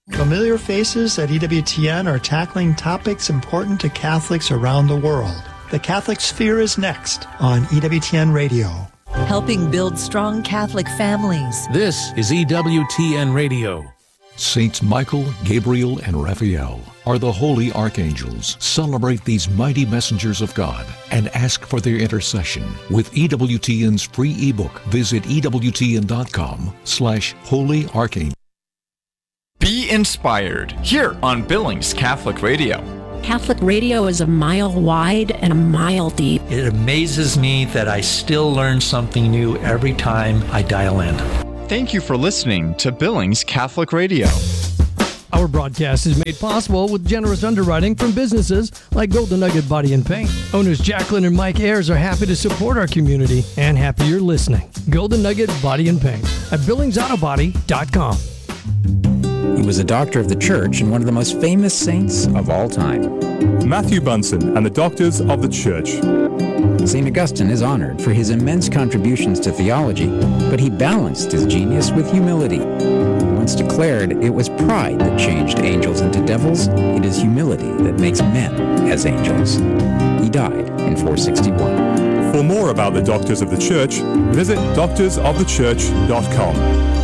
Familiar faces at EWTN are tackling topics important to Catholics around the world. The Catholic Sphere is next on EWTN Radio. Helping build strong Catholic families. This is EWTN Radio. Saints Michael, Gabriel, and Raphael are the holy archangels. Celebrate these mighty messengers of God and ask for their intercession with EWTN's free ebook. Visit EWTN.com/Holy Archangel. Be inspired here on Billings Catholic Radio. Catholic radio is a mile wide and a mile deep. It amazes me that I still learn something new every time I dial in. Thank you for listening to Billings Catholic Radio. Our broadcast is made possible with generous underwriting from businesses like Golden Nugget Body and Paint. Owners Jacqueline and Mike Ayers are happy to support our community and happy you're listening. Golden Nugget Body and Paint at BillingsAutobody.com. He was a doctor of the church and one of the most famous saints of all time. Matthew Bunson and the Doctors of the Church. St. Augustine is honored for his immense contributions to theology, but he balanced his genius with humility. He once declared, "It was pride that changed angels into devils. It is humility that makes men as angels." He died in 461. For more about the Doctors of the Church, visit doctorsofthechurch.com.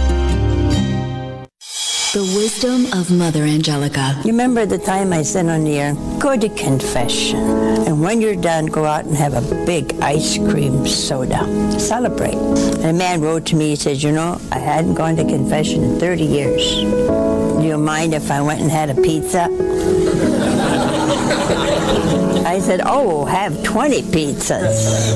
The wisdom of Mother Angelica. You remember the time I said on the air, go to confession. And when you're done, go out and have a big ice cream soda. Celebrate. And a man wrote to me, he said, you know, I hadn't gone to confession in 30 years. Do you mind if I went and had a pizza? I said, oh, have 20 pizzas.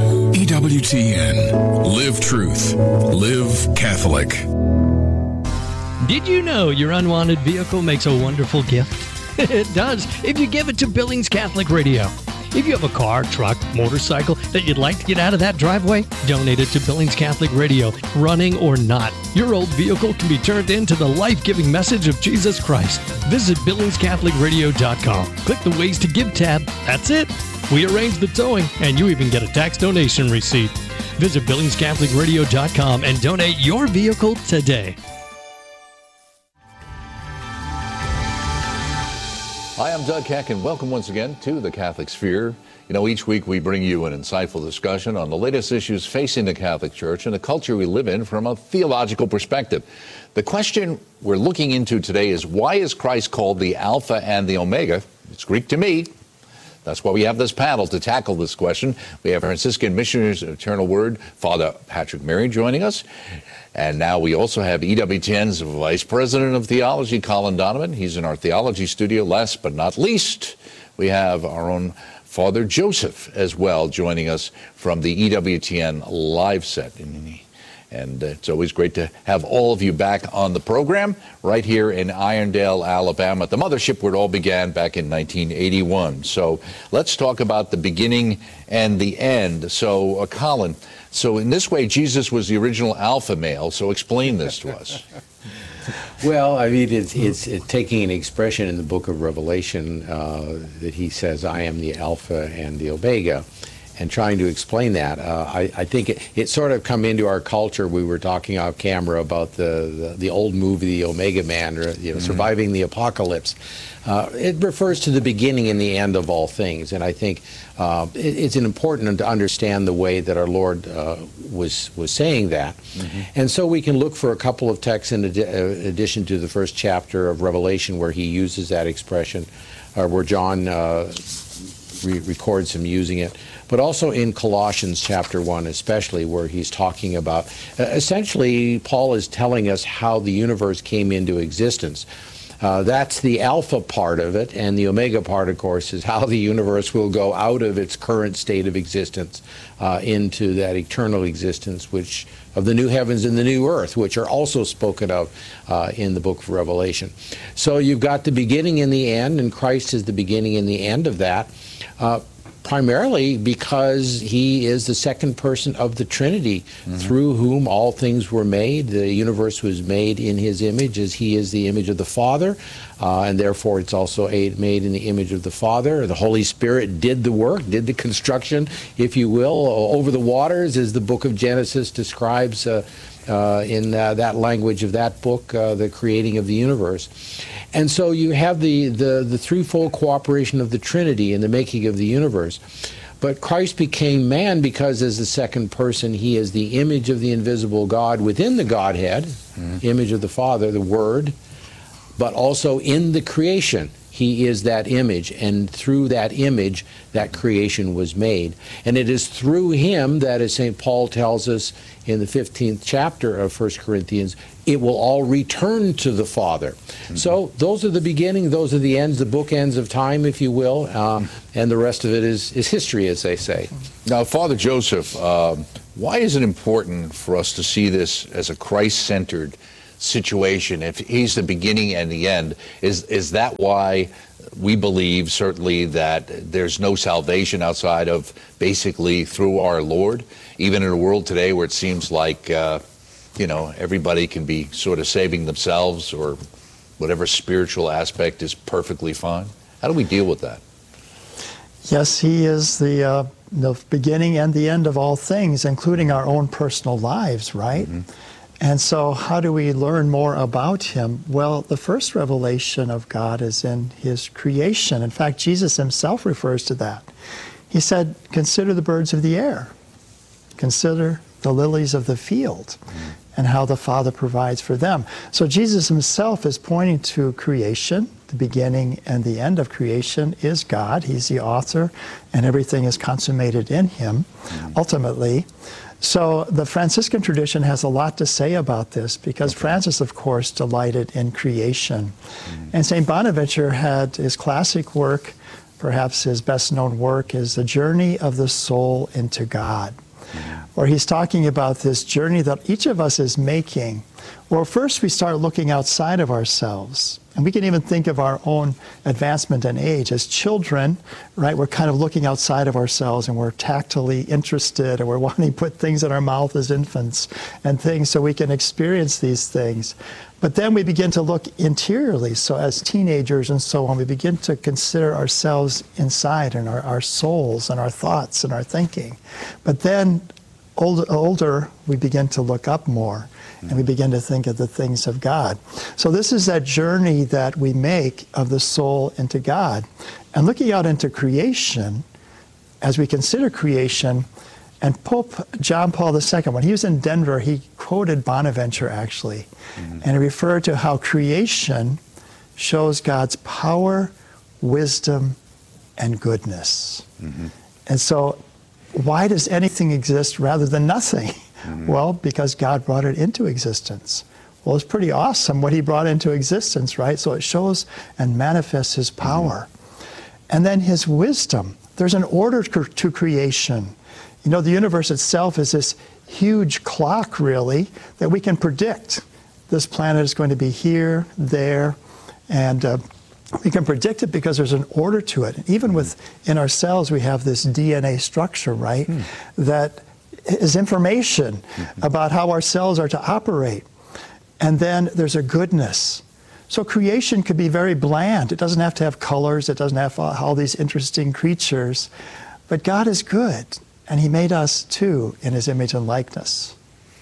EWTN. Live truth. Live Catholic. Did you know your unwanted vehicle makes a wonderful gift? It does, if you give it to Billings Catholic Radio. If you have a car, truck, motorcycle that you'd like to get out of that driveway, donate it to Billings Catholic Radio, running or not. Your old vehicle can be turned into the life-giving message of Jesus Christ. Visit BillingsCatholicRadio.com. Click the Ways to Give tab. That's it. We arrange the towing, and you even get a tax donation receipt. Visit BillingsCatholicRadio.com and donate your vehicle today. Hi, I'm Doug Keck, and welcome once again to the Catholic Sphere. You know, each week we bring you an insightful discussion on the latest issues facing the Catholic Church and the culture we live in from a theological perspective. The question we're looking into today is, why is Christ called the Alpha and the Omega? It's Greek to me. That's why we have this panel to tackle this question. We have Franciscan Missionaries of Eternal Word, Father Patrick Mary, joining us. And now we also have EWTN's Vice President of Theology, Colin Donovan. He's in our theology studio. Last but not least, we have our own Father Joseph as well, joining us from the EWTN live set. And it's always great to have all of you back on the program right here in Irondale, Alabama, the mothership where it all began back in 1981. So let's talk about the beginning and the end. So, Colin, so in this way, Jesus was the original alpha male. So explain this to us. Well, I mean, it's taking an expression in the book of Revelation that he says, I am the Alpha and the Omega, and trying to explain that. I think it sort of come into our culture. We were talking off camera about the old movie, The Omega Man, or, Surviving the Apocalypse. It refers to the beginning and the end of all things, and I think it's important to understand the way that our Lord was saying that. Mm-hmm. And so we can look for a couple of texts in addition to the first chapter of Revelation where he uses that expression, where John records him using it, but also in Colossians chapter 1 especially, where he's talking about, essentially Paul is telling us how the universe came into existence. That's the alpha part of it, and the omega part, of course, is how the universe will go out of its current state of existence into that eternal existence, which of the new heavens and the new earth, which are also spoken of in the book of Revelation. So you've got the beginning and the end, and Christ is the beginning and the end of that. Primarily because he is the second person of the Trinity, mm-hmm. through whom all things were made. The universe was made in his image, as he is the image of the Father, and therefore it's also made in the image of the Father. The Holy Spirit did the work, did the construction, if you will, over the waters, as the book of Genesis describes in that language of that book, the creating of the universe. And so you have the threefold cooperation of the Trinity in the making of the universe. But Christ became man because as the second person, he is the image of the invisible God within the Godhead, image of the Father, the Word, but also in the creation. He is that image, and through that image, that creation was made. And it is through him that, as St. Paul tells us in the 15th chapter of 1 Corinthians, it will all return to the Father. So those are the beginning, those are the ends, the bookends of time, if you will, and the rest of it is history, as they say. Now, Father Joseph, why is it important for us to see this as a Christ-centered situation? If he's the beginning and the end, is that why we believe certainly that there's no salvation outside of basically through our Lord, even in a world today where it seems like everybody can be sort of saving themselves, or whatever spiritual aspect is perfectly fine? How do we deal with that? Yes, he is the beginning and the end of all things, including our own personal lives, right? And so how do we learn more about him? Well, the first revelation of God is in his creation. In fact, Jesus himself refers to that. He said, consider the birds of the air. Consider the lilies of the field and how the Father provides for them. So Jesus himself is pointing to creation. The beginning and the end of creation is God. He's the author, and everything is consummated in him, ultimately. So the Franciscan tradition has a lot to say about this, because Francis, of course, delighted in creation. And St. Bonaventure had his classic work, perhaps his best-known work, is The Journey of the Soul into God, where he's talking about this journey that each of us is making. Well, first we start looking outside of ourselves. And we can even think of our own advancement in age. As children, right, we're kind of looking outside of ourselves, and we're tactily interested, and we're wanting to put things in our mouth as infants and things so we can experience these things. But then we begin to look interiorly. So as teenagers and so on, we begin to consider ourselves inside, and our souls and our thoughts and our thinking. But then older, we begin to look up more, and we begin to think of the things of God. So this is that journey that we make of the soul into God. And looking out into creation, as we consider creation, and Pope John Paul II, when he was in Denver, he quoted Bonaventure, actually, and he referred to how creation shows God's power, wisdom, and goodness. And so why does anything exist rather than nothing? Well, because God brought it into existence. Well, it's pretty awesome what he brought into existence, right? So it shows and manifests his power. And then his wisdom. There's an order to creation. You know, the universe itself is this huge clock, really, that we can predict. This planet is going to be here, there, and we can predict it because there's an order to it. And even within ourselves, we have this DNA structure, right, that is information about how our cells are to operate. And then there's a goodness. So creation could be very bland. It doesn't have to have colors. It doesn't have all these interesting creatures. But God is good, and he made us, too, in his image and likeness.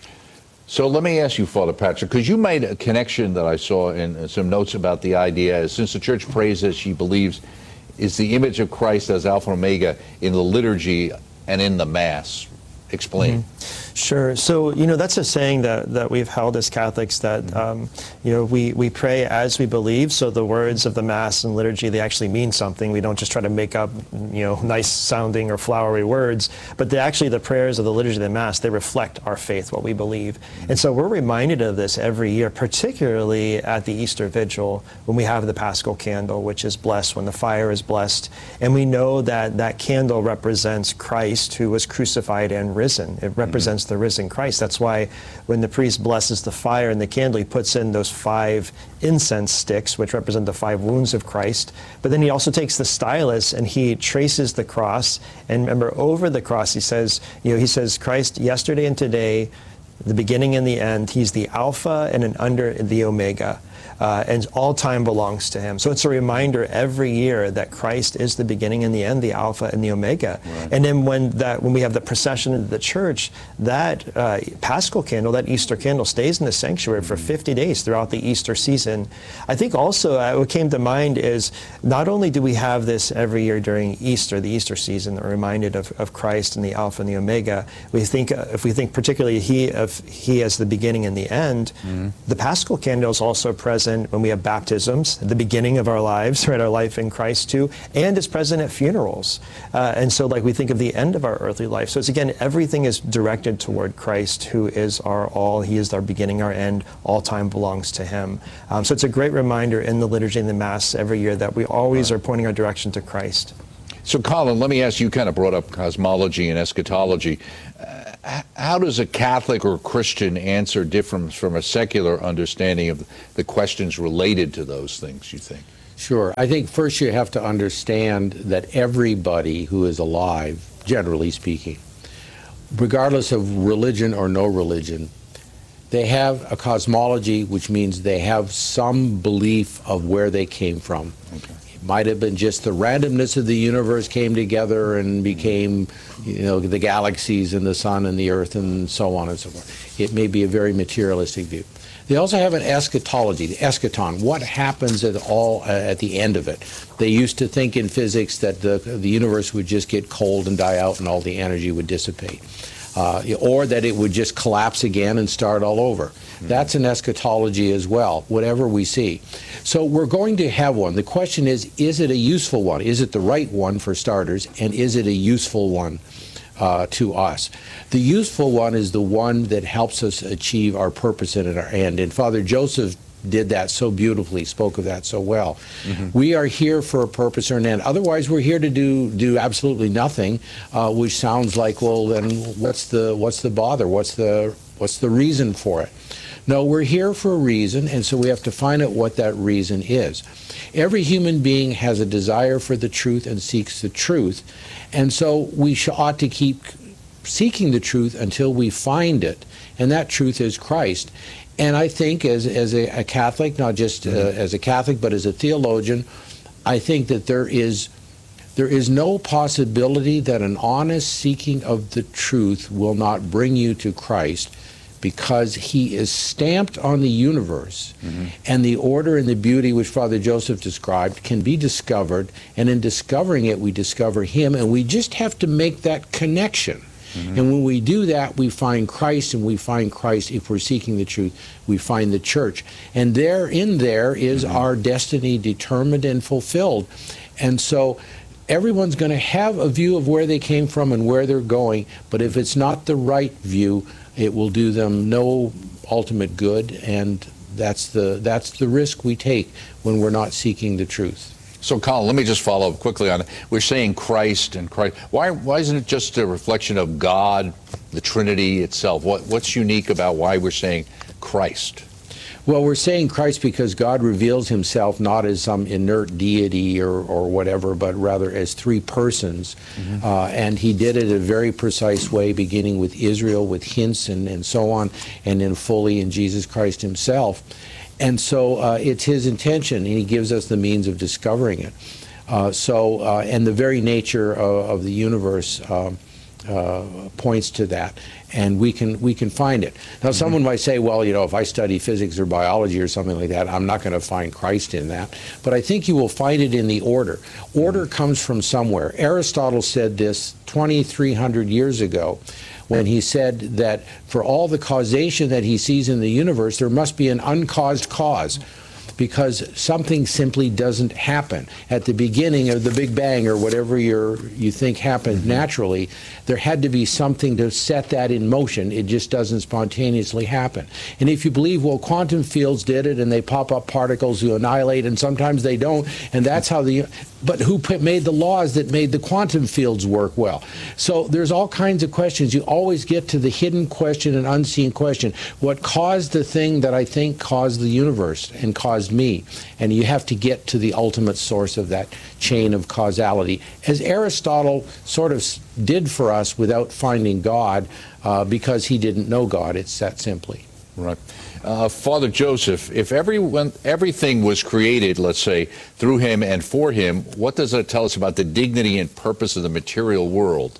So let me ask you, Father Patrick, because you made a connection that I saw in some notes about the idea, since the Church prays as she believes is the image of Christ as Alpha and Omega in the liturgy and in the Mass. Explain. Sure. So, that's a saying that we've held as Catholics, that, we pray as we believe. So the words of the Mass and liturgy, they actually mean something. We don't just try to make up, nice sounding or flowery words, but the prayers of the liturgy of the Mass, they reflect our faith, what we believe. And so we're reminded of this every year, particularly at the Easter Vigil, when we have the Paschal Candle, which is blessed, when the fire is blessed. And we know that that candle represents Christ, who was crucified and risen. It represents the risen Christ. That's why when the priest blesses the fire and the candle, he puts in those 5 incense sticks, which represent the 5 wounds of Christ. But then he also takes the stylus and he traces the cross. And remember, over the cross, he says, Christ yesterday and today, the beginning and the end. He's the Alpha and under the Omega. and all time belongs to him. So it's a reminder every year that Christ is the beginning and the end, the Alpha and the Omega. Right. And then when we have the procession into the church, that Paschal candle, that Easter candle, stays in the sanctuary for 50 days throughout the Easter season. I think also what came to mind is not only do we have this every year during Easter, the Easter season, we're reminded of Christ and the Alpha and the Omega. If we think particularly he as the beginning and the end, the Paschal candle is also present when we have baptisms, at the beginning of our lives, right, our life in Christ too, and is present at funerals. And so like we think of the end of our earthly life. So it's again, everything is directed toward Christ, who is our all. He is our beginning, our end. All time belongs to him. So it's a great reminder in the liturgy and the Mass every year that we always are pointing our direction to Christ. So Colin, let me ask you, kind of brought up cosmology and eschatology. How does a Catholic or Christian answer differ from a secular understanding of the questions related to those things, you think? Sure. I think first you have to understand that everybody who is alive, generally speaking, regardless of religion or no religion, they have a cosmology, which means they have some belief of where they came from. Okay. It might have been just the randomness of the universe came together and became, the galaxies and the sun and the earth and so on and so forth. It may be a very materialistic view. They also have an eschatology, the eschaton, what happens at the end of it. They used to think in physics that the universe would just get cold and die out and all the energy would dissipate. Or that it would just collapse again and start all over. That's an eschatology as well, whatever we see. So we're going to have one. The question is it a useful one? Is it the right one for starters? And is it a useful one to us? The useful one is the one that helps us achieve our purpose and our end. And Father Joseph did that so beautifully, spoke of that so well. We are here for a purpose or an end. Otherwise, we're here to do absolutely nothing, which sounds like, well, then what's the bother? What's the reason for it? No, we're here for a reason, and so we have to find out what that reason is. Every human being has a desire for the truth and seeks the truth, and so we ought to keep seeking the truth until we find it, and that truth is Christ. And I think as a Catholic, not just as a Catholic, but as a theologian, I think that there is no possibility that an honest seeking of the truth will not bring you to Christ, because he is stamped on the universe, and the order and the beauty which Father Joseph described can be discovered, and in discovering it we discover him, and we just have to make that connection. And when we do that, we find Christ, and we find Christ, if we're seeking the truth, we find the church. And there is our destiny determined and fulfilled. And so everyone's going to have a view of where they came from and where they're going, but if it's not the right view, it will do them no ultimate good, and that's the risk we take when we're not seeking the truth. So, Colin, let me just follow up quickly on it. We're saying Christ and Christ. Why isn't it just a reflection of God, the Trinity itself? What's unique about why we're saying Christ? Well, we're saying Christ because God reveals himself not as some inert deity or whatever, but rather as three persons. And he did it in a very precise way, beginning with Israel, with hints and so on, and then fully in Jesus Christ himself. And so it's his intention, and he gives us the means of discovering it. And the very nature of the universe points to that, and we can find it. Now, someone might say, well, if I study physics or biology or something like that, I'm not going to find Christ in that. But I think you will find it in the order. Order comes from somewhere. Aristotle said this 2,300 years ago, when he said that for all the causation that he sees in the universe, there must be an uncaused cause, because something simply doesn't happen. At the beginning of the Big Bang, or whatever you think happened naturally, there had to be something to set that in motion. It just doesn't spontaneously happen. And if you believe, well, quantum fields did it, and they pop up particles who annihilate, and sometimes they don't, and that's how but who made the laws that made the quantum fields work well? So there's all kinds of questions. You always get to the hidden question and unseen question. What caused the thing that I think caused the universe and caused me? And you have to get to the ultimate source of that chain of causality, as Aristotle sort of did for us without finding God, because he didn't know God. It's that simply. Right. Father Joseph, if everything was created, let's say, through him and for him, what does that tell us about the dignity and purpose of the material world?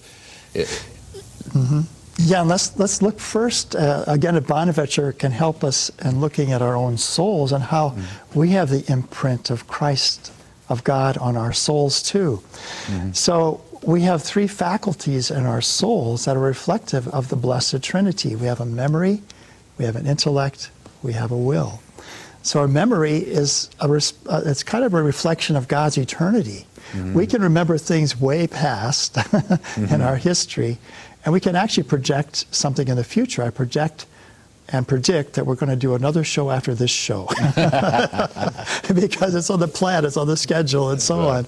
Yeah, let's look first, again, at Bonaventure can help us in looking at our own souls and how we have the imprint of Christ, of God on our souls too. So we have three faculties in our souls that are reflective of the Blessed Trinity. We have a memory, we have an intellect, we have a will. So our memory is it's kind of a reflection of God's eternity. We can remember things way past in our history, and we can actually project something in the future. I project and predict that we're going to do another show after this show because it's on the plan, it's on the schedule, and so on.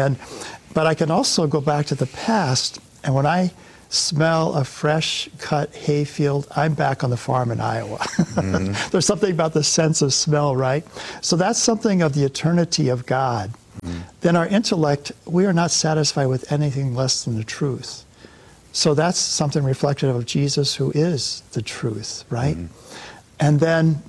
But I can also go back to the past, and when I smell a fresh cut hayfield, I'm back on the farm in Iowa. There's something about the sense of smell, right? So that's something of the eternity of God. Then our intellect, we are not satisfied with anything less than the truth. So that's something reflective of Jesus, who is the truth, right? And then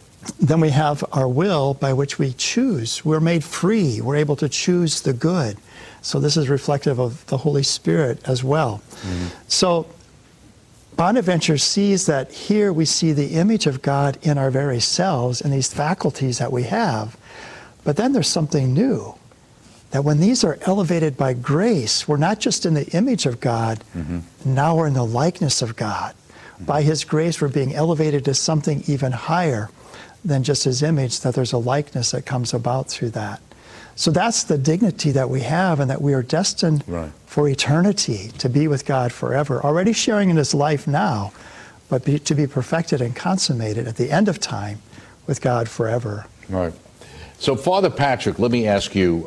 we have our will, by which we choose. We're made free. We're able to choose the good. So this is reflective of the Holy Spirit as well. So Bonaventure sees that here we see the image of God in our very selves and these faculties that we have. But then there's something new, that when these are elevated by grace, we're not just in the image of God, now we're in the likeness of God. By His grace, we're being elevated to something even higher than just His image, that there's a likeness that comes about through that. So that's the dignity that we have, and that we are destined for eternity, to be with God forever, already sharing in His life now, but to be perfected and consummated at the end of time with God forever. Right. So, Father Patrick, let me ask you,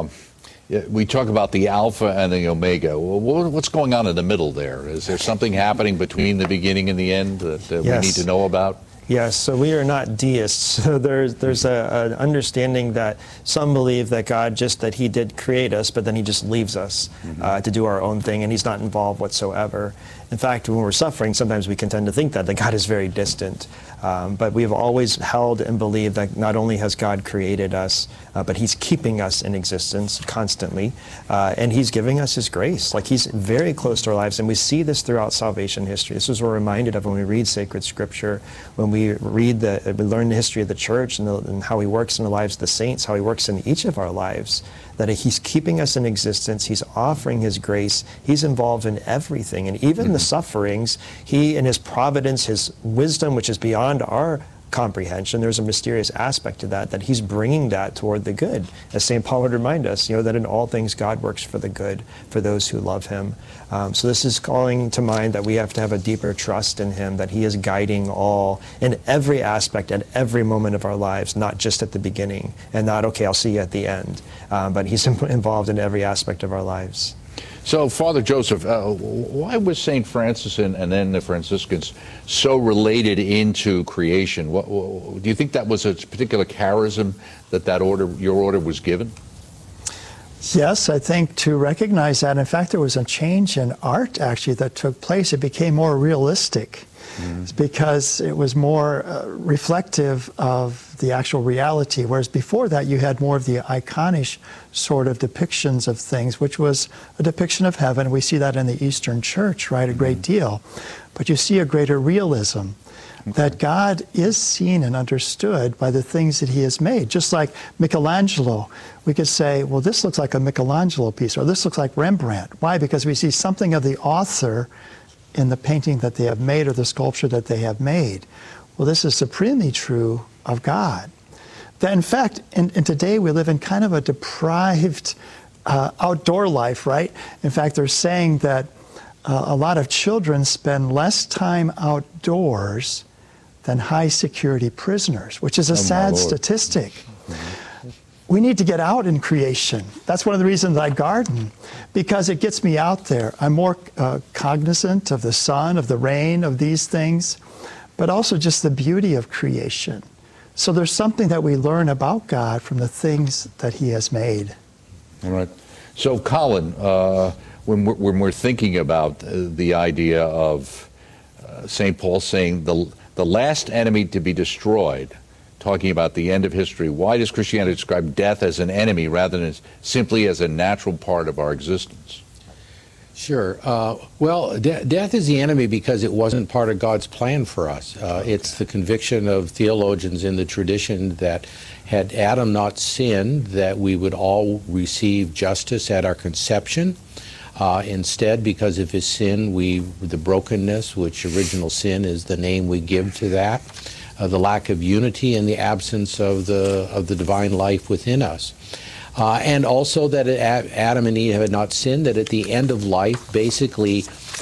we talk about the Alpha and the Omega. What's going on in the middle there? Is there something happening between the beginning and the end that we need to know about? Yes, so we are not deists. So there's an understanding that some believe that God that He did create us, but then He just leaves us to do our own thing, and He's not involved whatsoever. In fact, when we're suffering, sometimes we can tend to think that God is very distant. But we have always held and believed that not only has God created us, but He's keeping us in existence constantly, and He's giving us His grace. Like, He's very close to our lives, and we see this throughout salvation history. This is what we're reminded of when we read sacred Scripture, when we read we learn the history of the Church and how He works in the lives of the saints, how He works in each of our lives. That He's keeping us in existence, He's offering His grace, He's involved in everything, and even the sufferings, He in His providence, His wisdom, which is beyond our comprehension, there's a mysterious aspect to that He's bringing that toward the good. As St. Paul would remind us, that in all things God works for the good, for those who love Him. So this is calling to mind that we have to have a deeper trust in Him, that He is guiding all in every aspect at every moment of our lives, not just at the beginning, and not, okay, I'll see you at the end. But He's involved in every aspect of our lives. So, Father Joseph, why was St. Francis and then the Franciscans so related into creation? Do you think that was a particular charism that your order was given? Yes, I think to recognize that. In fact, there was a change in art, actually, that took place. It became more realistic because it was more reflective of the actual reality, whereas before that you had more of the iconish sort of depictions of things, which was a depiction of heaven. We see that in the Eastern Church, right, a great deal. But you see a greater realism, that God is seen and understood by the things that He has made. Just like Michelangelo, we could say, well, this looks like a Michelangelo piece, or this looks like Rembrandt. Why? Because we see something of the author in the painting that they have made or the sculpture that they have made. Well, this is supremely true of God. That in fact, in today we live in kind of a deprived outdoor life, right? In fact, they're saying that a lot of children spend less time outdoors than high security prisoners, which is a sad statistic. We need to get out in creation. That's one of the reasons I garden, because it gets me out there. I'm more cognizant of the sun, of the rain, of these things, but also just the beauty of creation. So there's something that we learn about God from the things that He has made. All right. So, Colin, when we're thinking about the idea of St. Paul saying the last enemy to be destroyed, talking about the end of history, why does Christianity describe death as an enemy rather than simply as a natural part of our existence? Sure. Well, death is the enemy because it wasn't part of God's plan for us. It's the conviction of theologians in the tradition that had Adam not sinned, that we would all receive justice at our conception. Instead, because of his sin, the brokenness, which original sin is the name we give to that, the lack of unity and the absence of the divine life within us. And also that Adam and Eve had not sinned, that at the end of life, basically,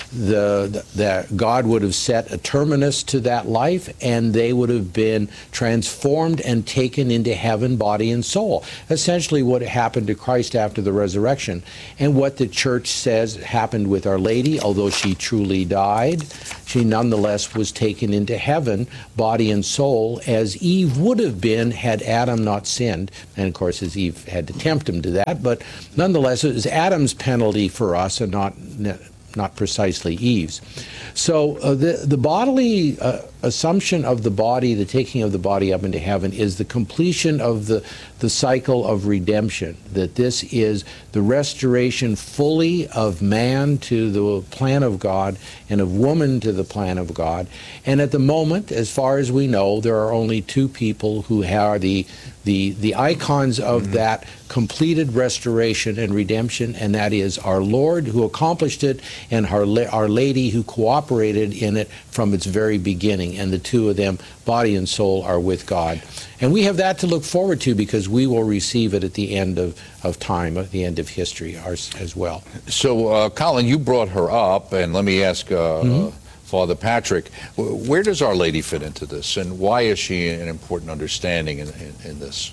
that God would have set a terminus to that life, and they would have been transformed and taken into heaven, body and soul. Essentially what happened to Christ after the resurrection, and what the church says happened with Our Lady. Although she truly died, she nonetheless was taken into heaven, body and soul, as Eve would have been had Adam not sinned. And of course, as Eve had to tempt him to that, but nonetheless, it was Adam's penalty for us and not precisely Eve's. So the bodily assumption of the body, the taking of the body up into heaven, is the completion of the cycle of redemption, that this is the restoration fully of man to the plan of God and of woman to the plan of God. And at the moment, as far as we know, there are only two people who are the icons of that completed restoration and redemption, and that is our Lord, who accomplished it, and Our Lady, who cooperated in it from its very beginning. And the two of them, body and soul, are with God. And we have that to look forward to, because we will receive it at the end of time, at the end of history as well. So, Colin, you brought her up, and let me ask Father Patrick, where does Our Lady fit into this, and why is she an important understanding in this?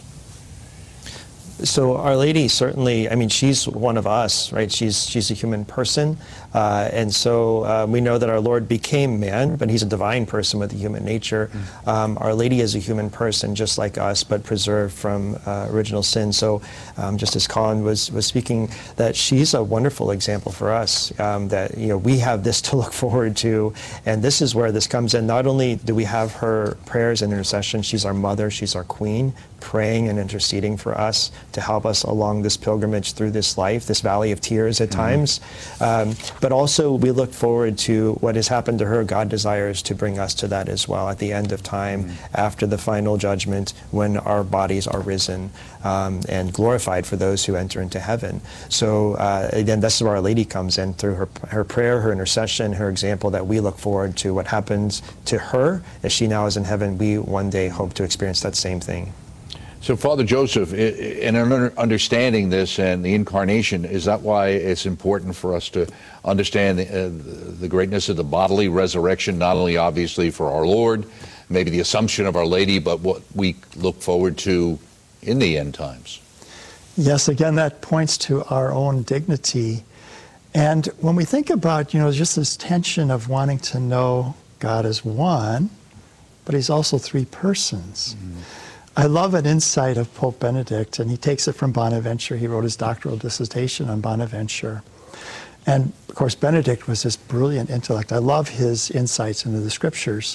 So Our Lady certainly, I mean, she's one of us, right? She's a human person. And so we know that our Lord became man, but he's a divine person with a human nature. Our Lady is a human person just like us, but preserved from original sin. So just as Colin was speaking, that she's a wonderful example for us, that we have this to look forward to. And this is where this comes in. Not only do we have her prayers and intercession, she's our mother, she's our queen, praying and interceding for us to help us along this pilgrimage through this life, this valley of tears at times. But also we look forward to what has happened to her. God desires to bring us to that as well at the end of time, after the final judgment, when our bodies are risen and glorified for those who enter into heaven. So again, that's where Our Lady comes in, through her prayer, her intercession, her example, that we look forward to what happens to her as she now is in heaven. We one day hope to experience that same thing. So, Father Joseph, in understanding this and the incarnation, is that why it's important for us to understand the greatness of the bodily resurrection, not only obviously for our Lord, maybe the assumption of Our Lady, but what we look forward to in the end times? Yes, again, that points to our own dignity. And when we think about, just this tension of wanting to know God as one, but he's also three persons. I love an insight of Pope Benedict, and he takes it from Bonaventure. He wrote his doctoral dissertation on Bonaventure. And of course, Benedict was this brilliant intellect. I love his insights into the scriptures.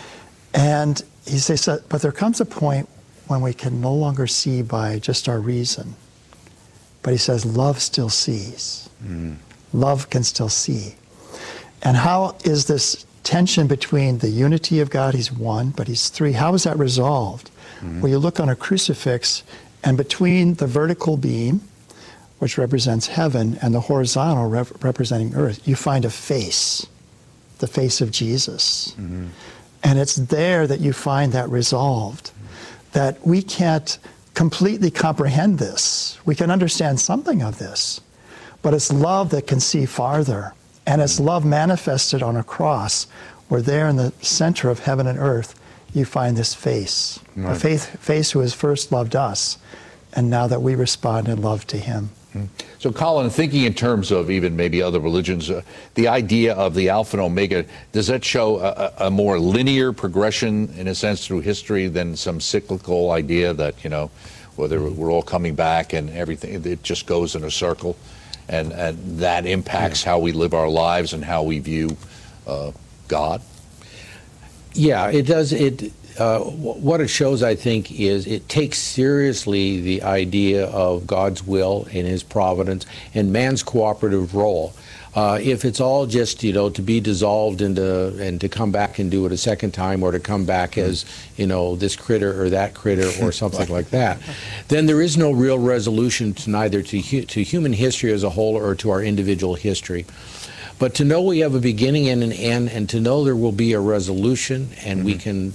And he says, but there comes a point when we can no longer see by just our reason. But he says, love still sees. Love can still see. And how is this tension between the unity of God, he's one, but he's three, how is that resolved? Well, you look on a crucifix, and between the vertical beam, which represents heaven, and the horizontal representing earth, you find a face, the face of Jesus. And it's there that you find that resolved, that we can't completely comprehend this. We can understand something of this, but it's love that can see farther. And it's love manifested on a cross, where there in the center of heaven and earth, you find this face, a face who has first loved us, and now that we respond in love to him. So, Colin, thinking in terms of even maybe other religions, the idea of the Alpha and Omega, does that show a more linear progression, in a sense, through history than some cyclical idea that, whether we're all coming back and everything, it just goes in a circle, and that impacts how we live our lives and how we view God? Yeah, it does. What it shows, I think, is it takes seriously the idea of God's will and His providence and man's cooperative role. If it's all just, to be dissolved and to come back and do it a second time, or to come back as, this critter or that critter or something like that, then there is no real resolution to neither to human history as a whole or to our individual history. But to know we have a beginning and an end, and to know there will be a resolution, and we can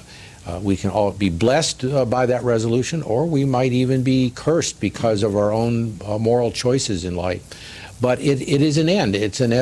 all be blessed by that resolution, or we might even be cursed because of our own moral choices in life. But it is an end. It's an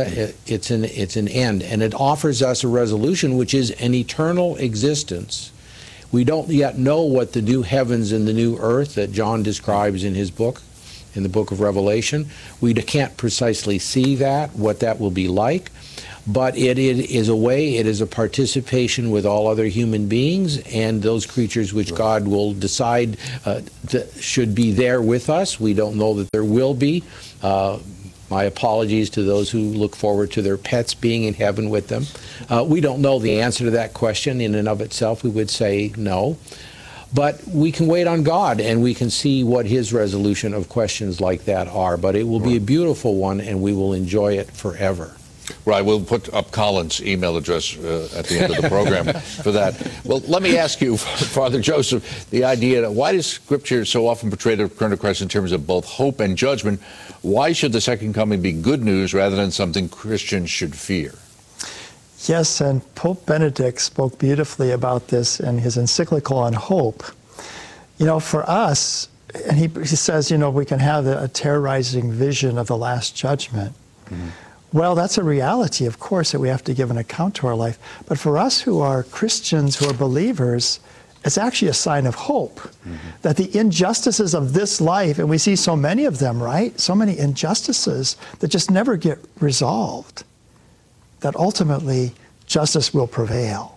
end, and it offers us a resolution, which is an eternal existence. We don't yet know what the new heavens and the new earth that John describes in his book, in the book of Revelation. We can't precisely see that, what that will be like, but it is a participation with all other human beings and those creatures which God will decide should be there with us. We don't know that there will be. My apologies to those who look forward to their pets being in heaven with them. We don't know the answer to that question in and of itself. We would say no. But we can wait on God, and we can see what His resolution of questions like that are. But it will be a beautiful one, and we will enjoy it forever. Right, we'll put up Colin's email address at the end of the program for that. Well, let me ask you, Father Joseph, the idea that why does Scripture so often portray the return of Christ in terms of both hope and judgment? Why should the second coming be good news rather than something Christians should fear? Yes, and Pope Benedict spoke beautifully about this in his encyclical on hope. For us, and he says, we can have a terrorizing vision of the Last Judgment. Mm-hmm. Well, that's a reality, of course, that we have to give an account to our life. But for us who are Christians, who are believers, it's actually a sign of hope that the injustices of this life, and we see so many of them, right? So many injustices that just never get resolved, that ultimately justice will prevail,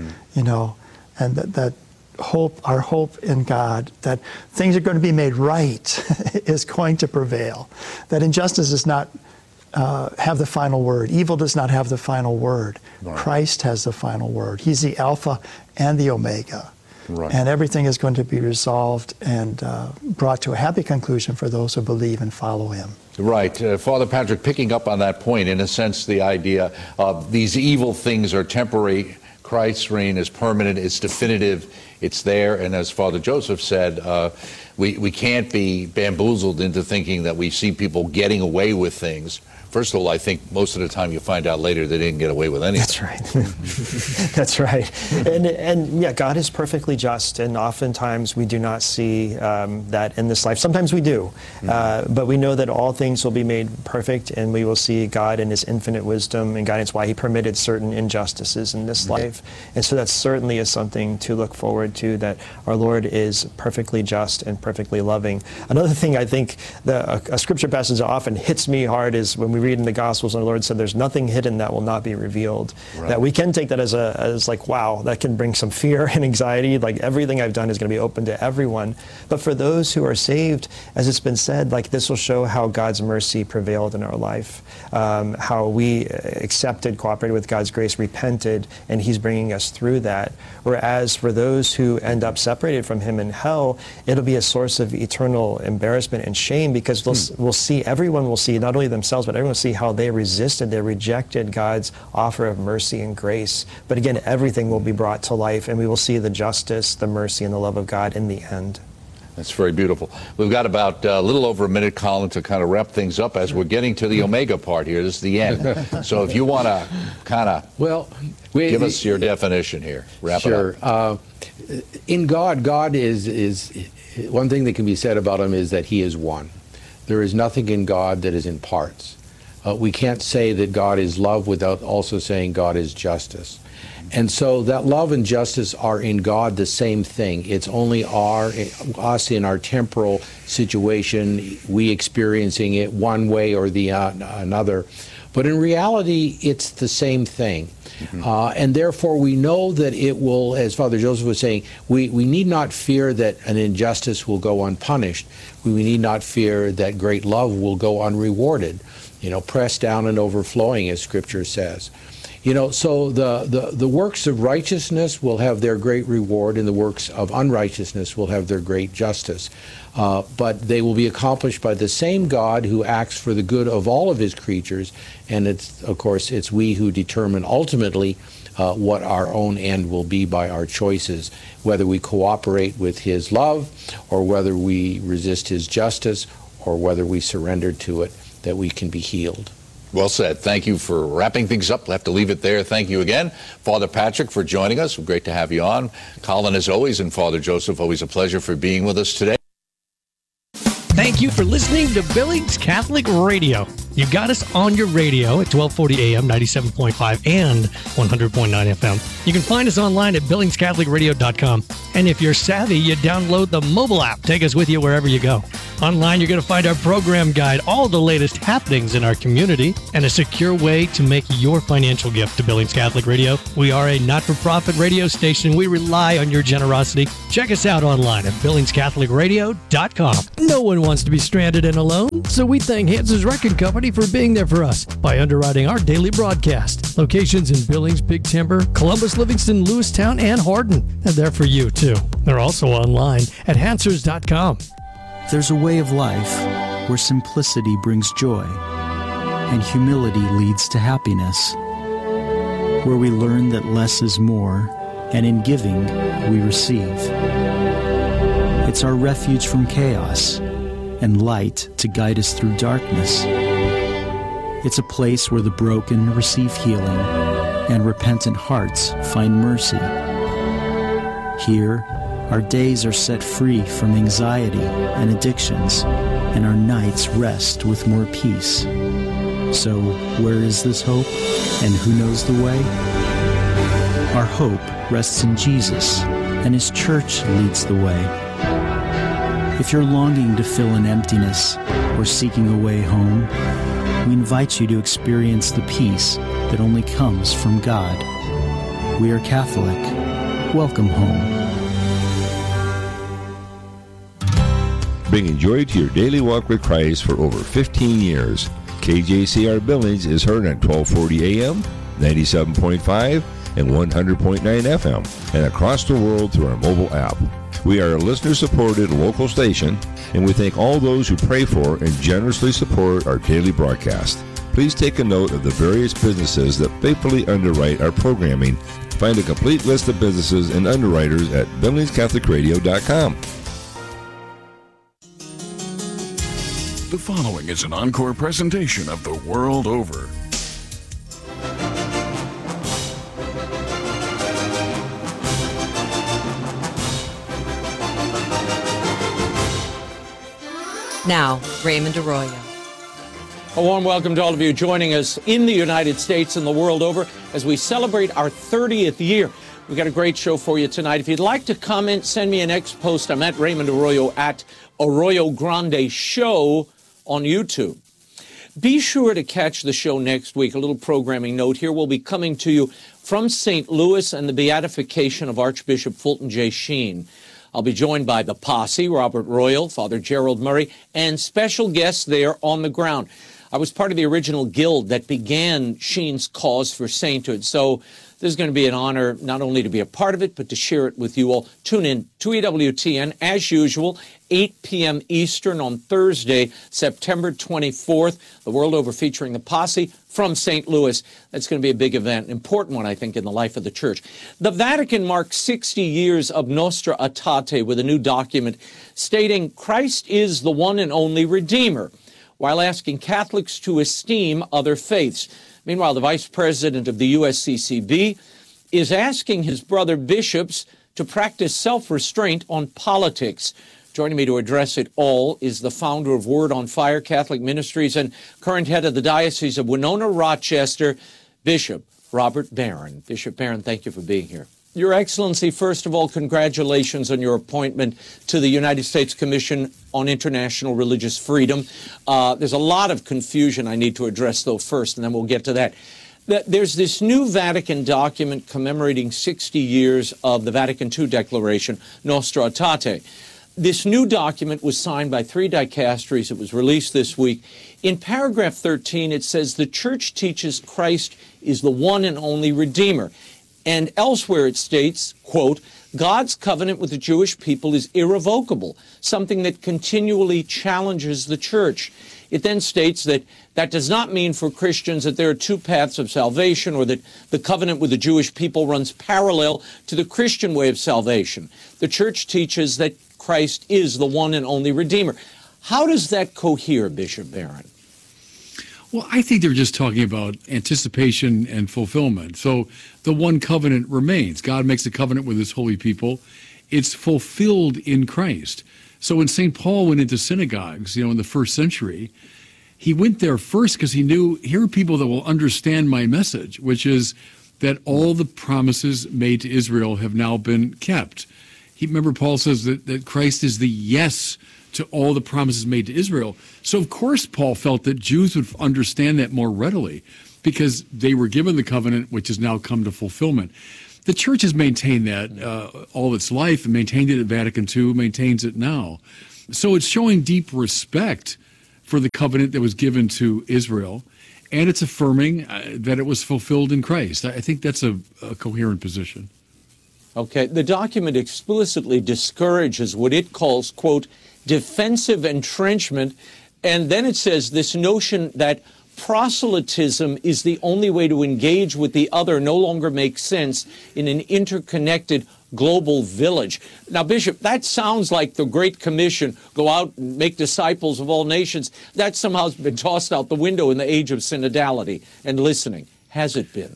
and that hope, our hope in God, that things are going to be made right is going to prevail, that injustice is not have the final word. Evil does not have the final word. Right. Christ has the final word. He's the Alpha and the Omega. Right. And everything is going to be resolved and brought to a happy conclusion for those who believe and follow Him. Right. Father Patrick, picking up on that point, in a sense, the idea of these evil things are temporary. Christ's reign is permanent, it's definitive, it's there. And as Father Joseph said, we can't be bamboozled into thinking that we see people getting away with things. First of all, I think most of the time you find out later they didn't get away with anything. That's right. That's right. And yeah, God is perfectly just, and oftentimes we do not see that in this life. Sometimes we do, but we know that all things will be made perfect, and we will see God in His infinite wisdom and guidance, why He permitted certain injustices in this life. And so that certainly is something to look forward to, that our Lord is perfectly just and perfectly loving. Another thing I think that a scripture passage that often hits me hard is when we read in the Gospels, and the Lord said, "There's nothing hidden that will not be revealed." Right. That we can take that as like, wow, that can bring some fear and anxiety. Like everything I've done is going to be open to everyone. But for those who are saved, as it's been said, like this will show how God's mercy prevailed in our life, how we accepted, cooperated with God's grace, repented, and He's bringing us through that. Whereas for those who end up separated from Him in hell, it'll be a source of eternal embarrassment and shame, because everyone will see, not only themselves, but everyone will see how they resisted, they rejected God's offer of mercy and grace. But again, everything will be brought to life, and we will see the justice, the mercy, and the love of God in the end. That's very beautiful. We've got about a little over a minute, Colin, to kind of wrap things up as we're getting to the Omega part here. This is the end. So if you want to kind of give us your definition here. Wrap it up. In God is one thing that can be said about Him is that He is one. There is nothing in God that is in parts. We can't say that God is love without also saying God is justice. And so that love and justice are in God the same thing. It's only us in our temporal situation, we experiencing it one way or the another. But in reality, it's the same thing. And therefore we know that it will, as Father Joseph was saying, we need not fear that an injustice will go unpunished. We need not fear that great love will go unrewarded, pressed down and overflowing, as Scripture says. So the works of righteousness will have their great reward, and the works of unrighteousness will have their great justice. But they will be accomplished by the same God who acts for the good of all of his creatures, and it's we who determine ultimately what our own end will be by our choices, whether we cooperate with his love, or whether we resist his justice, or whether we surrender to it, that we can be healed. Well said. Thank you for wrapping things up. We'll have to leave it there. Thank you again, Father Patrick, for joining us. Great to have you on. Colin, as always, and Father Joseph, always a pleasure for being with us today. Thank you for listening to Billings Catholic Radio. You got us on your radio at 1240 AM, 97.5 and 100.9 FM. You can find us online at billingscatholicradio.com. And if you're savvy, you download the mobile app. Take us with you wherever you go. Online, you're going to find our program guide, all the latest happenings in our community, and a secure way to make your financial gift to Billings Catholic Radio. We are a not-for-profit radio station. We rely on your generosity. Check us out online at billingscatholicradio.com. No one wants to be stranded and alone, so we thank Hans's Wrecking Company for being there for us by underwriting our daily broadcast. Locations in Billings, Big Timber, Columbus, Livingston, Lewistown, and Hardin. And they're for you, too. They're also online at hansers.com. There's a way of life where simplicity brings joy and humility leads to happiness, where we learn that less is more, and in giving, we receive. It's our refuge from chaos and light to guide us through darkness. It's a place where the broken receive healing and repentant hearts find mercy. Here, our days are set free from anxiety and addictions, and our nights rest with more peace. So, where is this hope, and who knows the way? Our hope rests in Jesus, and His church leads the way. If you're longing to fill an emptiness or seeking a way home, we invite you to experience the peace that only comes from God. We are Catholic. Welcome home. Bringing joy to your daily walk with Christ for over 15 years. KJCR Billings is heard on 1240 AM, 97.5, and 100.9 FM, and across the world through our mobile app. We are a listener-supported local station, and we thank all those who pray for and generously support our daily broadcast. Please take a note of the various businesses that faithfully underwrite our programming. Find a complete list of businesses and underwriters at billingscatholicradio.com. The following is an encore presentation of The World Over. Now, Raymond Arroyo. A warm welcome to all of you joining us in the United States and the world over as we celebrate our 30th year. We've got a great show for you tonight. If you'd like to comment, send me an X post. I'm at Raymond Arroyo at Arroyo Grande Show on YouTube. Be sure to catch the show next week. A little programming note here. We'll be coming to you from St. Louis and the beatification of Archbishop Fulton J. Sheen. I'll be joined by the posse, Robert Royal, Father Gerald Murray, and special guests there on the ground. I was part of the original guild that began Sheen's cause for sainthood. So this is going to be an honor not only to be a part of it, but to share it with you all. Tune in to EWTN, as usual, 8 p.m. Eastern on Thursday, September 24th. The World Over featuring the posse from St. Louis. That's going to be a big event, an important one, I think, in the life of the Church. The Vatican marks 60 years of Nostra Aetate with a new document stating Christ is the one and only Redeemer, while asking Catholics to esteem other faiths. Meanwhile, the Vice President of the USCCB is asking his brother bishops to practice self-restraint on politics. Joining me to address it all is the founder of Word on Fire Catholic Ministries and current head of the Diocese of Winona-Rochester, Bishop Robert Barron. Bishop Barron, thank you for being here. Your Excellency, first of all, congratulations on your appointment to the United States Commission on International Religious Freedom. There's a lot of confusion I need to address, though, first, and then we'll get to that. There's this new Vatican document commemorating 60 years of the Vatican II Declaration, Nostra Aetate. This new document was signed by 3 dicasteries. It was released this week. In paragraph 13, it says, the Church teaches Christ is the one and only Redeemer. And elsewhere it states, quote, God's covenant with the Jewish people is irrevocable, something that continually challenges the church. It then states that that does not mean for Christians that there are two paths of salvation or that the covenant with the Jewish people runs parallel to the Christian way of salvation. The church teaches that Christ is the one and only Redeemer. How does that cohere, Bishop Barron? Well, I think they're just talking about anticipation and fulfillment. So the one covenant remains. God makes a covenant with his holy people. It's fulfilled in Christ. So when St. Paul went into synagogues, in the first century, he went there first because he knew here are people that will understand my message, which is that all the promises made to Israel have now been kept. Remember, Paul says that Christ is the yes to all the promises made to Israel. So, of course, Paul felt that Jews would understand that more readily because they were given the covenant, which has now come to fulfillment. The church has maintained that all its life and maintained it at Vatican II, maintains it now. So it's showing deep respect for the covenant that was given to Israel, and it's affirming that it was fulfilled in Christ. I think that's a coherent position. Okay, the document explicitly discourages what it calls, quote, defensive entrenchment, and then it says this notion that proselytism is the only way to engage with the other no longer makes sense in an interconnected global village. Now, Bishop, that sounds like the Great Commission, go out and make disciples of all nations. That somehow has been tossed out the window in the age of synodality and listening. Has it been?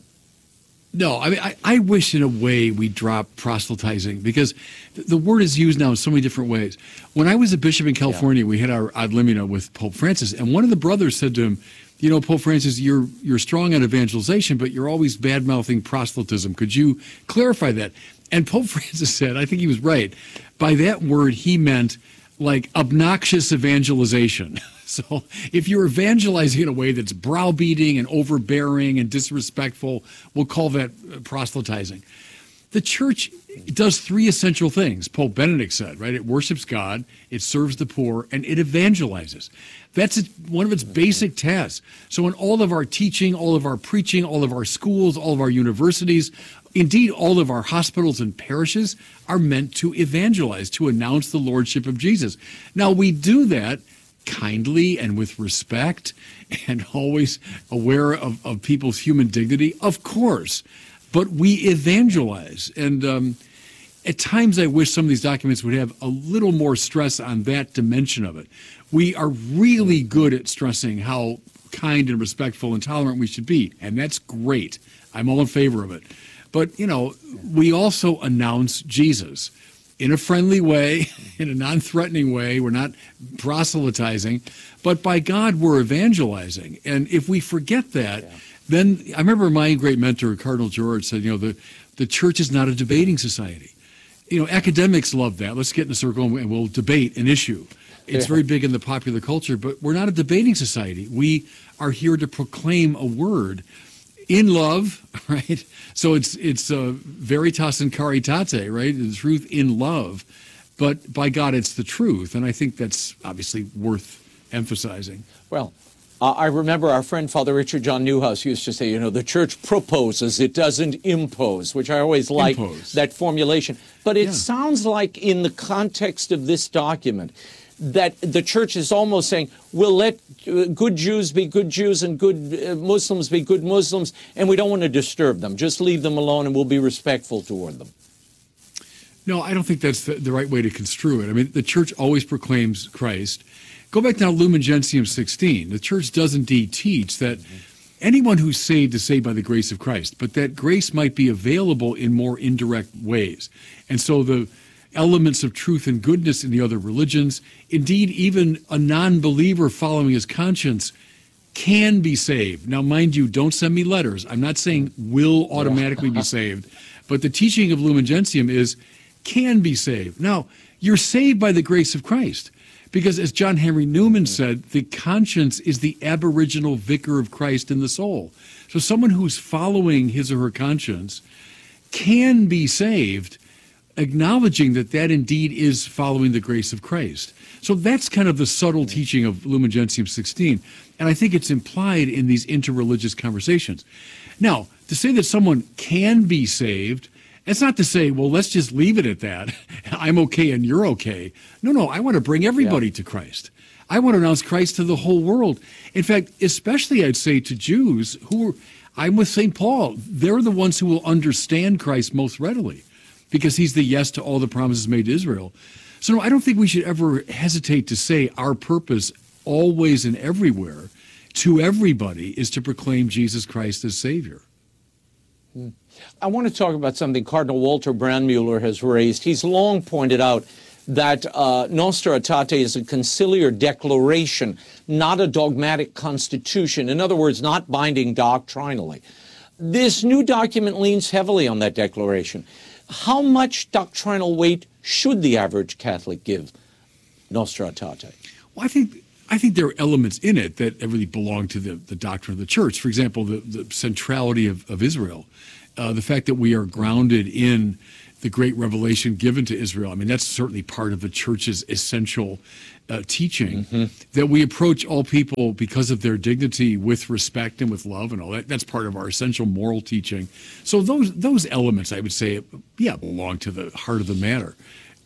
No, I mean, I wish in a way we drop proselytizing because the word is used now in so many different ways. When I was a bishop in California, we had our ad limina with Pope Francis, and one of the brothers said to him, Pope Francis, you're strong on evangelization, but you're always bad-mouthing proselytism. Could you clarify that? And Pope Francis said, I think he was right, by that word he meant like obnoxious evangelization. So if you're evangelizing in a way that's browbeating and overbearing and disrespectful, we'll call that proselytizing. The church does three essential things. Pope Benedict said, right? It worships God, it serves the poor, and it evangelizes. That's one of its basic tasks. So in all of our teaching, all of our preaching, all of our schools, all of our universities, indeed all of our hospitals and parishes are meant to evangelize, to announce the lordship of Jesus. Now we do that kindly and with respect and always aware of people's human dignity, of course, but we evangelize. And at times I wish some of these documents would have a little more stress on that dimension of it. We are really good at stressing how kind and respectful and tolerant we should be, and that's great. I'm all in favor of it. But, we also announce Jesus in a friendly way, in a non-threatening way. We're not proselytizing, but by God, we're evangelizing. And if we forget that, then I remember my great mentor, Cardinal George, said, the church is not a debating society. Academics love that. Let's get in a circle and we'll debate an issue. It's very big in the popular culture, but we're not a debating society. We are here to proclaim a word in love, right? So it's veritas in caritate, right? The truth in love, but by God, it's the truth. And I think that's obviously worth emphasizing. Well, I remember our friend Father Richard John Newhouse used to say, the church proposes, it doesn't impose, which I always like that formulation. But it sounds like in the context of this document, that the church is almost saying, we'll let good Jews be good Jews and good Muslims be good Muslims, and we don't want to disturb them. Just leave them alone and we'll be respectful toward them. No, I don't think that's the right way to construe it. I mean, the church always proclaims Christ. Go back now, Lumen Gentium 16. The church does indeed teach that anyone who's saved is saved by the grace of Christ, but that grace might be available in more indirect ways. And so the elements of truth and goodness in the other religions, indeed even a non-believer following his conscience, can be saved. Now, mind you, don't send me letters. I'm not saying will automatically be saved, but the teaching of Lumen Gentium is can be saved. Now, you're saved by the grace of Christ, because as John Henry Newman said, the conscience is the aboriginal vicar of Christ in the soul. So someone who's following his or her conscience can be saved acknowledging that that indeed is following the grace of Christ. So that's kind of the subtle teaching of Lumen Gentium 16. And I think it's implied in these interreligious conversations. Now, to say that someone can be saved, it's not to say, well, let's just leave it at that. I'm okay and you're okay. No, I want to bring everybody to Christ. I want to announce Christ to the whole world. In fact, especially I'd say to Jews I'm with St. Paul. They're the ones who will understand Christ most readily because he's the yes to all the promises made to Israel. So no, I don't think we should ever hesitate to say our purpose always and everywhere to everybody is to proclaim Jesus Christ as Savior. I want to talk about something Cardinal Walter Brandmuller has raised. He's long pointed out that Nostra Aetate is a conciliar declaration, not a dogmatic constitution. In other words, not binding doctrinally. This new document leans heavily on that declaration. How much doctrinal weight should the average Catholic give Nostra Aetate? Well, I think there are elements in it that really belong to the doctrine of the Church. For example, the centrality of Israel, the fact that we are grounded in the great revelation given to Israel. I mean, that's certainly part of the Church's essential teaching, that we approach all people because of their dignity with respect and with love and all that. That's part of our essential moral teaching. So those elements, I would say, belong to the heart of the matter.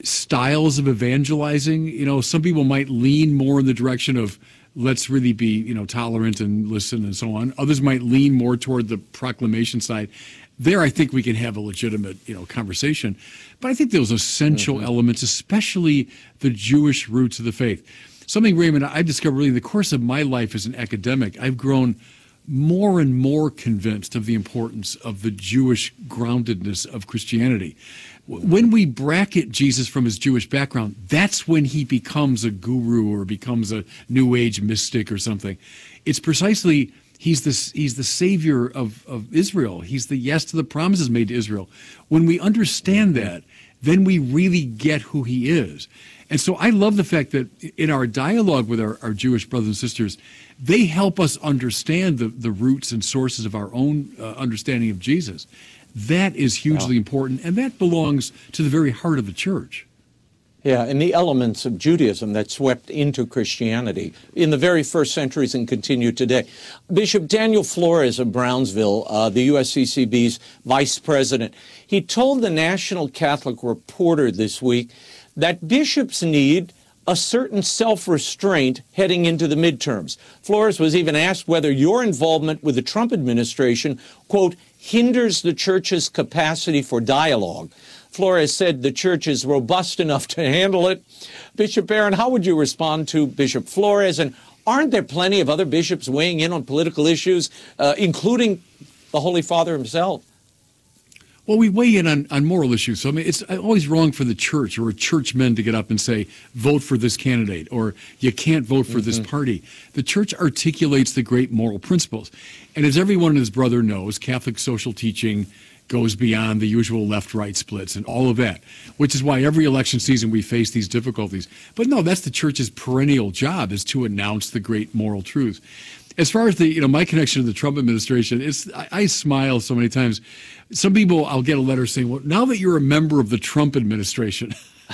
Styles of evangelizing, some people might lean more in the direction of let's really be, tolerant and listen and so on. Others might lean more toward the proclamation side. There, I think we can have a legitimate, conversation. But I think those essential elements, especially the Jewish roots of the faith. Something, Raymond, I discovered really in the course of my life as an academic, I've grown more and more convinced of the importance of the Jewish groundedness of Christianity. When we bracket Jesus from his Jewish background, that's when he becomes a guru or becomes a New Age mystic or something. It's precisely he's the savior of Israel. He's the yes to the promises made to Israel. When we understand that, then we really get who he is. And so I love the fact that in our dialogue with our Jewish brothers and sisters, they help us understand the roots and sources of our own understanding of Jesus. That is hugely important, and that belongs to the very heart of the Church. Yeah, and the elements of Judaism that swept into Christianity in the very first centuries and continue today. Bishop Daniel Flores of Brownsville, the USCCB's vice president, he told the National Catholic Reporter this week that bishops need a certain self-restraint heading into the midterms. Flores was even asked whether your involvement with the Trump administration, quote, hinders the Church's capacity for dialogue. Flores said the Church is robust enough to handle it. Bishop Barron, how would you respond to Bishop Flores? And aren't there plenty of other bishops weighing in on political issues, including the Holy Father himself? Well, we weigh in on moral issues. So, I mean, it's always wrong for the Church or churchmen to get up and say, vote for this candidate, or you can't vote for this party. The Church articulates the great moral principles. And as everyone and his brother knows, Catholic social teaching goes beyond the usual left-right splits and all of that, which is why every election season we face these difficulties. But no, that's the Church's perennial job, is to announce the great moral truth. As far as my connection to the Trump administration, I smile so many times. Some people, I'll get a letter saying, well, now that you're a member of the Trump administration,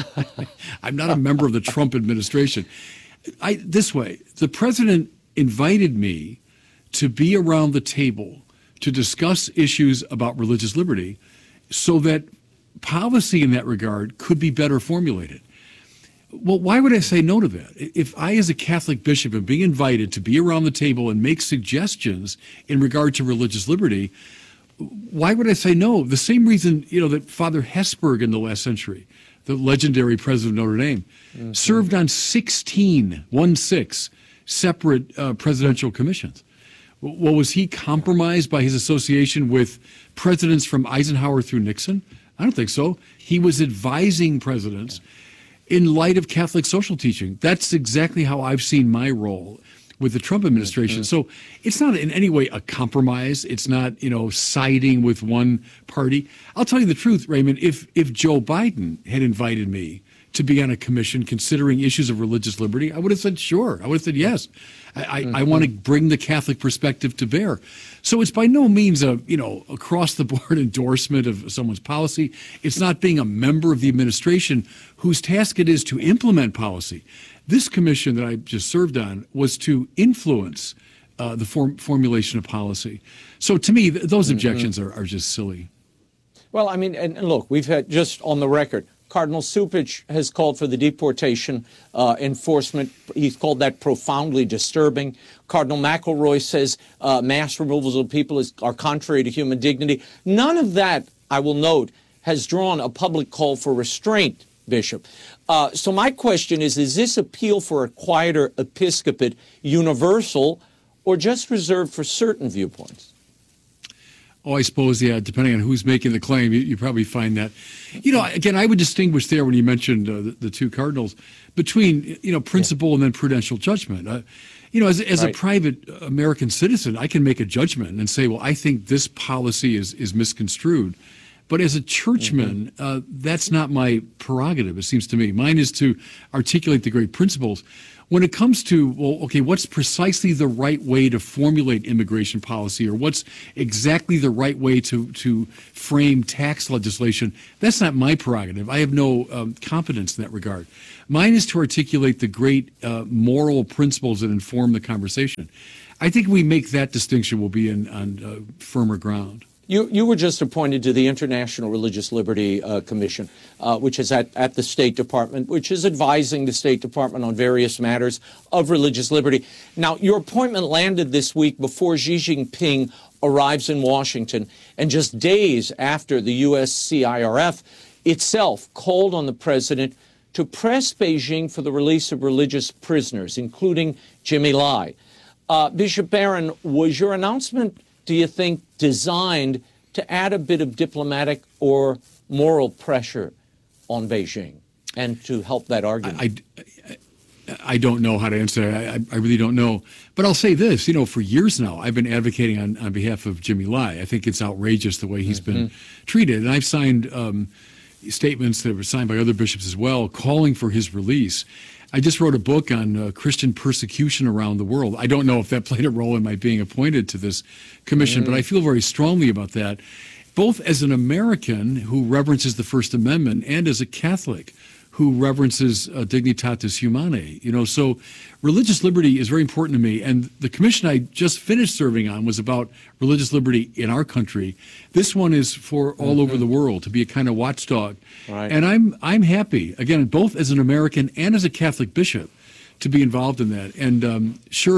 I'm not a member of the Trump administration. This way, the president invited me to be around the table to discuss issues about religious liberty so that policy in that regard could be better formulated. Well, why would I say no to that? If I, as a Catholic bishop, am being invited to be around the table and make suggestions in regard to religious liberty, why would I say no? The same reason, that Father Hesburgh in the last century, the legendary president of Notre Dame, served on 16 separate presidential commissions. Well, was he compromised by his association with presidents from Eisenhower through Nixon? I don't think so. He was advising presidents in light of Catholic social teaching. That's exactly how I've seen my role with the Trump administration. So it's not in any way a compromise. It's not, siding with one party. I'll tell you the truth, Raymond, if Joe Biden had invited me to be on a commission considering issues of religious liberty, I would have said sure. I would have said yes. I want to bring the Catholic perspective to bear. So it's by no means a across the board endorsement of someone's policy. It's not being a member of the administration whose task it is to implement policy. This commission that I just served on was to influence the formulation of policy. So to me, those objections are just silly. Well, I mean, and look, we've had, just on the record, Cardinal Cupich has called for the deportation enforcement. He's called that profoundly disturbing. Cardinal McElroy says mass removals of people are contrary to human dignity. None of that, I will note, has drawn a public call for restraint, Bishop. So my question is this appeal for a quieter episcopate universal or just reserved for certain viewpoints? Oh, I suppose, yeah, depending on who's making the claim, you probably find that. Again, I would distinguish there when you mentioned the two cardinals between, principle and then prudential judgment. As a private American citizen, I can make a judgment and say, well, I think this policy is misconstrued. But as a churchman, that's not my prerogative, it seems to me. Mine is to articulate the great principles. When it comes to, what's precisely the right way to formulate immigration policy, or what's exactly the right way to frame tax legislation, that's not my prerogative. I have no competence in that regard. Mine is to articulate the great moral principles that inform the conversation. I think we make that distinction, we'll be on firmer ground. You were just appointed to the International Religious Liberty Commission, which is at the State Department, which is advising the State Department on various matters of religious liberty. Now, your appointment landed this week before Xi Jinping arrives in Washington, and just days after the USCIRF itself called on the president to press Beijing for the release of religious prisoners, including Jimmy Lai. Bishop Barron, was your announcement, do you think, designed to add a bit of diplomatic or moral pressure on Beijing and to help that argument? I don't know how to answer that. I really don't know. But I'll say this, for years now, I've been advocating on behalf of Jimmy Lai. I think it's outrageous the way he's been treated. And I've signed statements that were signed by other bishops as well, calling for his release. I just wrote a book on Christian persecution around the world. I don't know if that played a role in my being appointed to this commission, but I feel very strongly about that, both as an American who reverences the First Amendment and as a Catholic who reverences dignitatis humanae. So religious liberty is very important to me. And the commission I just finished serving on was about religious liberty in our country. This one is for all over the world, to be a kind of watchdog. Right. And I'm happy, again, both as an American and as a Catholic bishop, to be involved in that. And sure,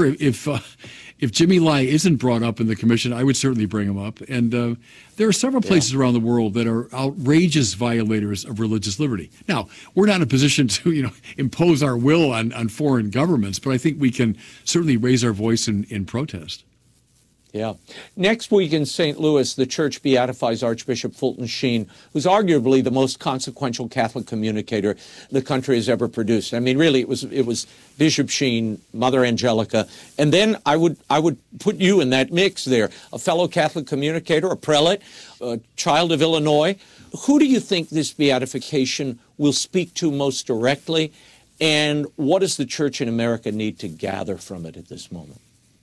if Jimmy Lai isn't brought up in the commission, I would certainly bring him up. And there are several places around the world that are outrageous violators of religious liberty. Now, we're not in a position to, impose our will on foreign governments, but I think we can certainly raise our voice in protest. Yeah. Next week in St. Louis, the church beatifies Archbishop Fulton Sheen, who's arguably the most consequential Catholic communicator the country has ever produced. I mean, really, it was Bishop Sheen, Mother Angelica, and then I would put you in that mix there, a fellow Catholic communicator, a prelate, a child of Illinois. Who do you think this beatification will speak to most directly, and what does the church in America need to gather from it at this moment?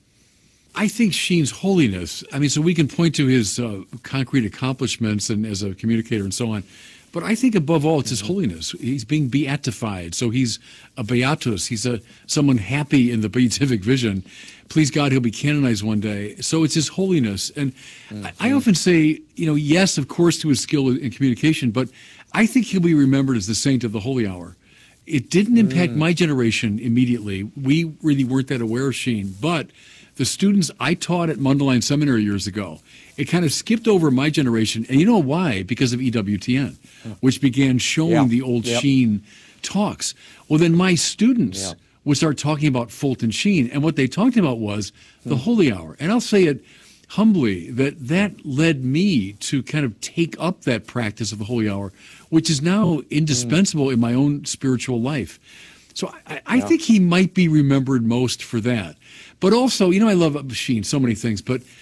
I think Sheen's holiness, so we can point to his concrete accomplishments and as a communicator and so on, but I think above all it's his holiness. He's being beatified, so he's a beatus. He's someone happy in the beatific vision. Please God, he'll be canonized one day. So it's his holiness. And I often say, yes, of course, to his skill in communication, but I think he'll be remembered as the saint of the holy hour. It didn't impact my generation immediately. We really weren't that aware of Sheen, but the students I taught at Mundelein Seminary years ago, it kind of skipped over my generation. And you know why? Because of EWTN, which began showing the old Sheen talks. Well, then my students would start talking about Fulton Sheen. And what they talked about was the holy hour. And I'll say it humbly, that led me to kind of take up that practice of the holy hour, which is now indispensable in my own spiritual life. So I think he might be remembered most for that. But also, I love Sheen, so many things, but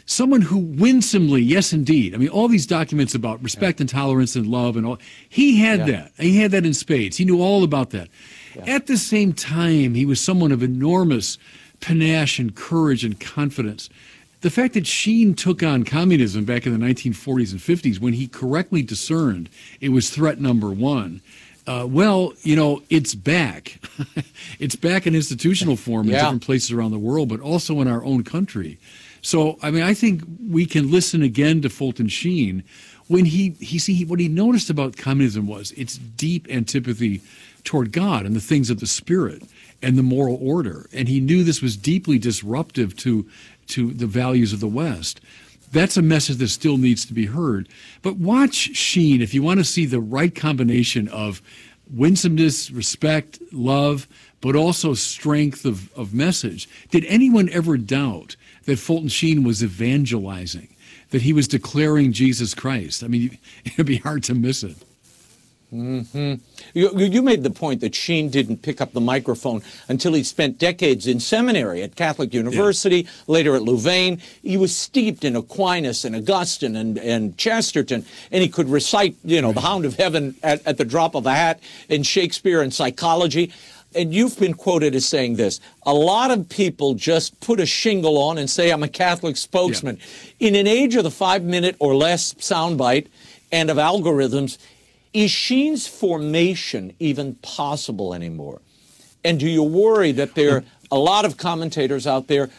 someone who winsomely, yes, indeed. I mean, all these documents about respect and tolerance and love and all, he had that. He had that in spades. He knew all about that. At the same time, he was someone of enormous panache and courage and confidence. The fact that Sheen took on communism back in the 1940s and 50s when he correctly discerned it was threat number one, well, you know, it's back. It's back in institutional form in different places around the world, but also in our own country. So, I mean, I think we can listen again to Fulton Sheen when what he noticed about communism was its deep antipathy toward God and the things of the spirit and the moral order. And he knew this was deeply disruptive to the values of the West. That's a message that still needs to be heard. But watch Sheen if you want to see the right combination of winsomeness, respect, love, but also strength of message. Did anyone ever doubt that Fulton Sheen was evangelizing, that he was declaring Jesus Christ? I mean, it'd be hard to miss it. Mm-hmm. You made the point that Sheen didn't pick up the microphone until he spent decades in seminary at Catholic University, later at Louvain. He was steeped in Aquinas and Augustine and Chesterton, and he could recite, you know, the Hound of Heaven at the drop of a hat, and Shakespeare and psychology. And you've been quoted as saying this: a lot of people just put a shingle on and say, I'm a Catholic spokesman. In an age of the 5-minute or less soundbite and of algorithms, is Sheen's formation even possible anymore? And do you worry that there are a lot of commentators out there